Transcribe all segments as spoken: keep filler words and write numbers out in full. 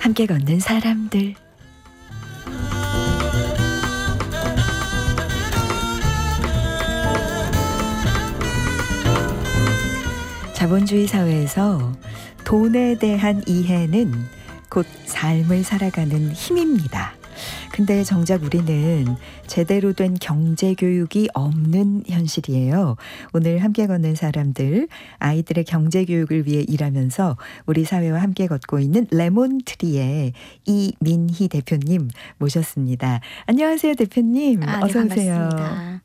함께 걷는 사람들. 자본주의 사회에서 돈에 대한 이해는 곧 삶을 살아가는 힘입니다. 근데 정작 우리는 제대로 된 경제교육이 없는 현실이에요. 오늘 함께 걷는 사람들, 아이들의 경제교육을 위해 일하면서 우리 사회와 함께 걷고 있는 레몬트리의 이민희 대표님 모셨습니다. 안녕하세요, 대표님. 아, 어서 네, 오세요. 반갑습니다.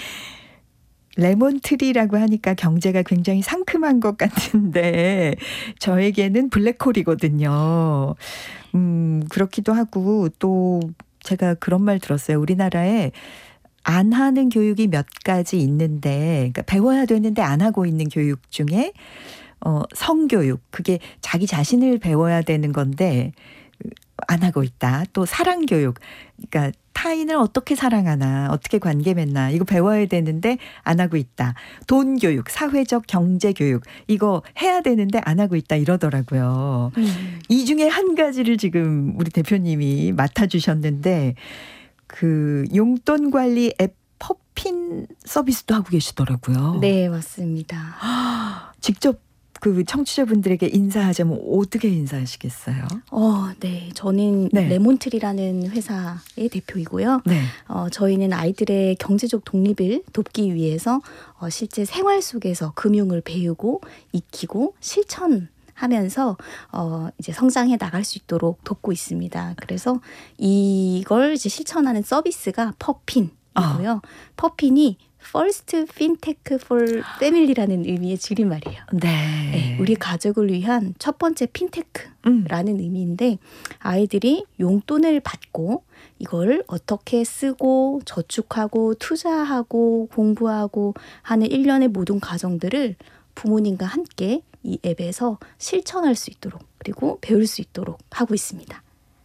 레몬트리라고 하니까 경제가 굉장히 상큼한 것 같은데 저에게는 블랙홀이거든요. 음, 그렇기도 하고 또 제가 그런 말 들었어요. 우리나라에 안 하는 교육이 몇 가지 있는데, 그러니까 배워야 되는데 안 하고 있는 교육 중에 어, 성교육, 그게 자기 자신을 배워야 되는 건데 안 하고 있다. 또 사랑교육, 그러니까 타인을 어떻게 사랑하나, 어떻게 관계 맺나, 이거 배워야 되는데 안 하고 있다. 돈 교육, 사회적 경제 교육, 이거 해야 되는데 안 하고 있다 이러더라고요. 음. 이 중에 한 가지를 지금 우리 대표님이 맡아주셨는데 그 용돈 관리 앱 퍼핀 서비스도 하고 계시더라고요. 네, 맞습니다. 직접 그 청취자분들에게 인사하자면 어떻게 인사하시겠어요? 어, 네. 저는 네. 레몬트리라는 회사의 대표이고요. 네. 어, 저희는 아이들의 경제적 독립을 돕기 위해서 어, 실제 생활 속에서 금융을 배우고 익히고 실천하면서 어, 이제 성장해 나갈 수 있도록 돕고 있습니다. 그래서 이걸 이제 실천하는 서비스가 퍼핀이고요. 어. 퍼핀이 First Fintech for Family라는 의미의 줄임말이에요. 네. 네, 우리 가족을 위한 첫 번째 핀테크라는 음. 의미인데 아이들이 용돈을 받고 이걸 어떻게 쓰고 저축하고 투자하고 공부하고 하는 일련의 모든 과정들을 부모님과 함께 이 앱에서 실천할 수 있도록 그리고 배울 수 있도록 하고 있습니다.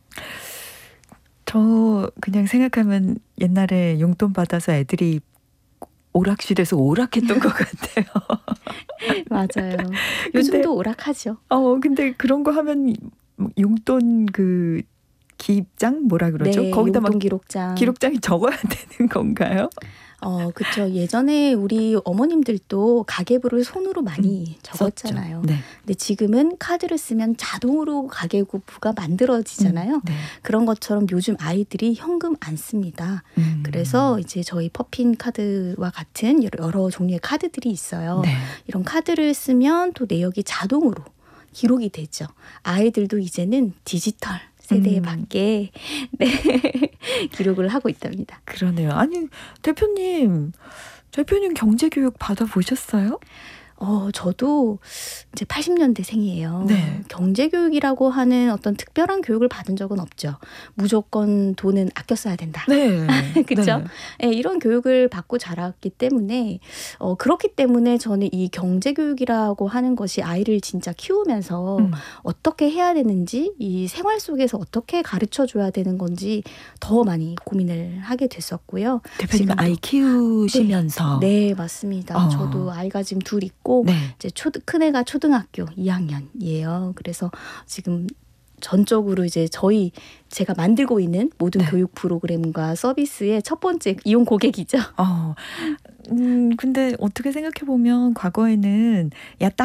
저 그냥 생각하면 옛날에 용돈 받아서 애들이 오락실에서 오락했던 것 같아요. 맞아요. 요즘도 오락하죠. 어, 근데 그런 거 하면 용돈 그 기입장 뭐라 그러죠? 네, 거기다 막 용돈 기록장. 기록장이 적어야 되는 건가요? 어, 그쵸. 예전에 우리 어머님들도 가계부를 손으로 많이 음, 적었잖아요. 썼죠. 네. 근데 지금은 카드를 쓰면 자동으로 가계부가 만들어지잖아요. 음, 네. 그런 것처럼 요즘 아이들이 현금 안 씁니다. 음. 그래서 이제 저희 퍼핀 카드와 같은 여러, 여러 종류의 카드들이 있어요. 네. 이런 카드를 쓰면 또 내역이 자동으로 기록이 되죠. 아이들도 이제는 디지털 세대에 음. 맞게 네, 기록을 하고 있답니다. 그러네요. 아니, 대표님, 대표님 경제교육 받아보셨어요? 어, 저도 이제 팔십 년대생이에요. 네. 경제교육이라고 하는 어떤 특별한 교육을 받은 적은 없죠. 무조건 돈은 아껴 써야 된다. 네. 그렇죠? 네. 네, 이런 교육을 받고 자랐기 때문에 어, 그렇기 때문에 저는 이 경제교육이라고 하는 것이 아이를 진짜 키우면서 음. 어떻게 해야 되는지 이 생활 속에서 어떻게 가르쳐줘야 되는 건지 더 많이 고민을 하게 됐었고요. 대표님 지금도. 아이 키우시면서. 네, 맞습니다. 어. 저도 아이가 지금 둘 있고 네. 이제 초, 큰애가 초등학교 이 학년이에요. 그래서 지금 전적으로 이제 저희 제가 만들고 있는 모든 네. 교육 프로그램과 서비스의 첫 번째 이용 고객이죠. 어, 음, 근데 어떻게 생각해 보면 과거에는 야,